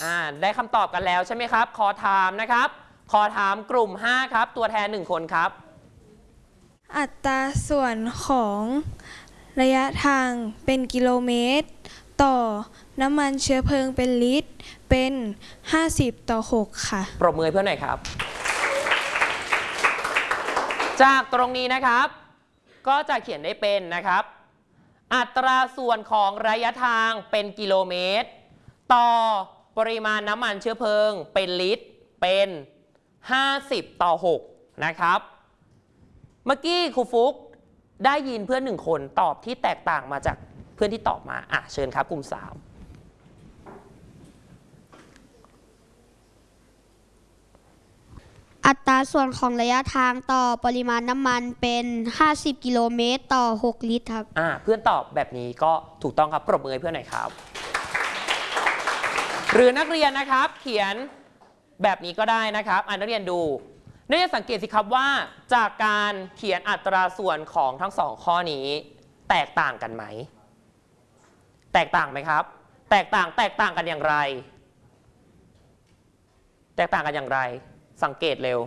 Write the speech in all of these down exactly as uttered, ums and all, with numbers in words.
อ่าได้คำตอบกันแล้วใช่ไหมครับขอถามนะครับขอถามกลุ่มห้าครับตัวแทนหนึ่งคนครับอัตราส่วนของระยะทางเป็นกิโลเมตรต่อน้ำมันเชื้อเพลิงเป็นลิตรเป็นห้าสิบต่อหกค่ะปรบมือเพื่อนหน่อยครับจากตรงนี้นะครับก็จะเขียนได้เป็นนะครับอัตราส่วนของระยะทางเป็นกิโลเมตรต่อปริมาณน้ำมันเชื้อเพลิงเป็นลิตรเป็นห้าสิบต่อหกนะครับเมื่อกี้ครูฟุกได้ยินเพื่อนหนึ่งคนตอบที่แตกต่างมาจากเพื่อนที่ตอบมาอ่ะเชิญครับกลุ่มสามอัตราส่วนของระยะทางต่อปริมาณน้ำมันเป็นห้าสิบกิโลเมตรต่อหกลิตรครับอ่าเพื่อนตอบแบบนี้ก็ถูกต้องครับปรบมือให้เพื่อนหน่อยครับหรือนักเรียนนะครับเขียนแบบนี้ก็ได้นะครับอ่านักเรียนดูนักเรียนสังเกตสิครับว่าจากการเขียนอัตราส่วนของทั้งสองข้อนี้แตกต่างกันไหมแตกต่างไหมครับแตกต่างแตกต่างกันอย่างไรแตกต่างกันอย่างไรสังเกตเร็ว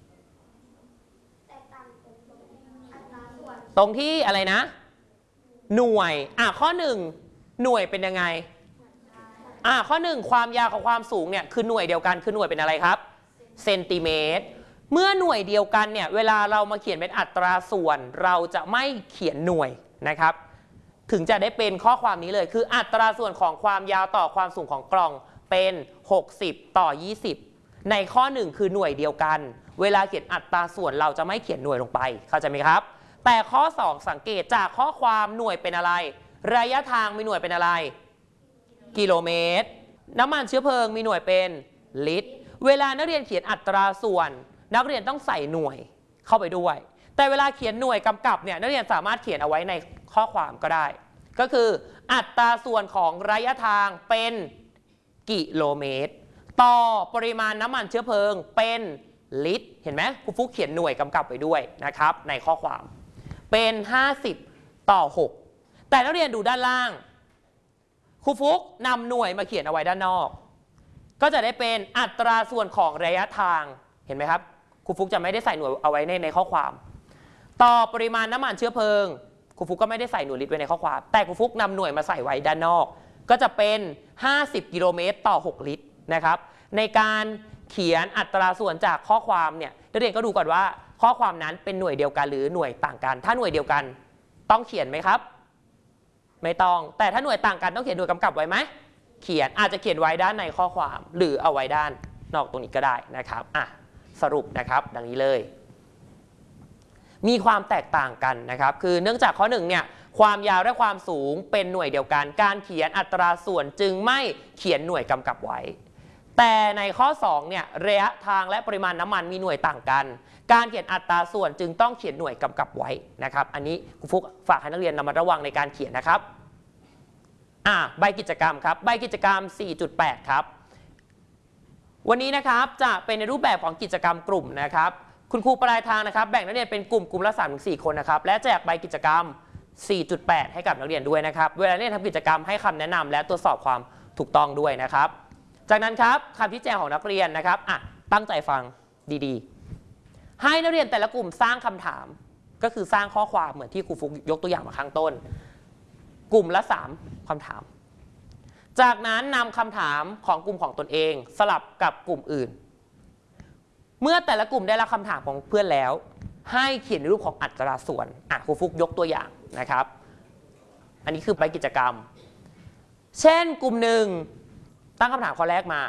ตรงที่อะไรนะหน่วยอ่ะข้อหนึ่งหน่วยเป็นยังไงอ่ะข้อหนึ่งความยาวกับความสูงเนี่ยคือหน่วยเดียวกันคือหน่วยเป็นอะไรครับเซนติเมตรเมื่อหน่วยเดียวกันเนี่ยเวลาเรามาเขียนเป็นอัตราส่วนเราจะไม่เขียนหน่วยนะครับถึงจะได้เป็นข้อความนี้เลยคืออัตราส่วนของความยาวต่อความสูงของกล่องเป็นหกสิบต่อยี่สิบในข้อหนึ่งคือหน่วยเดียวกันเวลาเขียนอัตราส่วนเราจะไม่เขียนหน่วยลงไปเข้าใจไหมครับแต่ข้อสองสังเกตจากข้อความหน่วยเป็นอะไรระยะทางมีหน่วยเป็นอะไรกิโลเมตรน้ำมันเชื้อเพลิงมีหน่วยเป็นลิตรเวลานักเรียนเขียนอัตราส่วนนักเรียนต้องใส่หน่วยเข้าไปด้วยแต่เวลาเขียนหน่วยกำกับเนี่ยนักเรียนสามารถเขียนเอาไว้ในข้อความก็ได้ก็คืออัตราส่วนของระยะทางเป็นกิโลเมตรต่อปริมาณน้ำมันเชื้อเพลิงเป็นลิตรเห็นไหมครูฟุกเขียนหน่วยกำกับไว้ด้วยนะครับในข้อความเป็นห้าสิบต่อหกแต่นักเรียนดูด้านล่างครูฟุกนำหน่วยมาเขียนเอาไว้ด้านนอกก็จะได้เป็นอัตราส่วนของระยะทางเห็นไหมครับครูฟุกจะไม่ได้ใส่หน่วยเอาไว้ในในข้อความต่อปริมาณน้ำมันเชื้อเพลิงครูฟุกก็ไม่ได้ใส่หน่วยลิตรไว้ในข้อความแต่ครูฟุกนำหน่วยมาใส่ไว้ด้านนอกก็จะเป็นห้าสิบกิโลเมตรต่อหกลิตรนะครับในการเขียนอัตราส่วนจากข้อความเนี่ยนักเรียนก็ดูก่อนว่าข้อความนั้นเป็นหน่วยเดียวกันหรือหน่วยต่างกันถ้าหน่วยเดียวกันต้องเขียนไหมครับไม่ต้องแต่ถ้าหน่วยต่างกันต้องเขียนหน่วยกำกับไว้ไหมเขียนอาจจะเขียนไว้ด้านในข้อความหรือเอาไว้ด้านนอกตรงนี้ก็ได้นะครับอ่ะสรุปนะครับดังนี้เลยมีความแตกต่างกันนะครับคือเนื่องจากข้อหนึ่งเนี่ยความยาวและความสูงเป็นหน่วยเดียวกันการเขียนอัตราส่วนจึงไม่เขียนหน่วยกำกับไว้แต่ในข้อสองเนี่ยระยะทางและปริมาณน้ำมันมีหน่วยต่างกันการเขียนอัตราส่วนจึงต้องเขียนหน่วยกำกับไว้นะครับอันนี้ครูฟุกฝากให้นักเรียนระมัดระวังในการเขียนนะครับอ่าใบกิจกรรมครับใบกิจกรรม สี่จุดแปด ครับวันนี้นะครับจะเป็นในรูปแบบของกิจกรรมกลุ่มนะครับคุณครูปลายทางนะครับแบ่งนักเรียนเป็นกลุ่มกลุ่มละ สามถึงสี่ คนนะครับและแจกใบกิจกรรม สี่จุดแปด ให้กับนักเรียนด้วยนะครับเวลาเรียนทำกิจกรรมให้คำแนะนำและตรวจสอบความถูกต้องด้วยนะครับจากนั้นครับคำชี้แจงของนักเรียนนะครับอ่ะตั้งใจฟังดีๆให้นักเรียนแต่ละกลุ่มสร้างคำถามก็คือสร้างข้อความเหมือนที่ครูฟุกยกตัวอย่างมาข้างต้นกลุ่มละสามคำถามจากนั้นนำคำถามของกลุ่มของตนเองสลับกับกลุ่มอื่นเมื่อแต่ละกลุ่มได้รับคำถามของเพื่อนแล้วให้เขียนในรูปของอัตราส่วนอ่ะครูฟุกยกตัวอย่างนะครับอันนี้คือใบกิจกรรมเช่นกลุ่มหนึ่งตั้งคำถามข้อแรกมา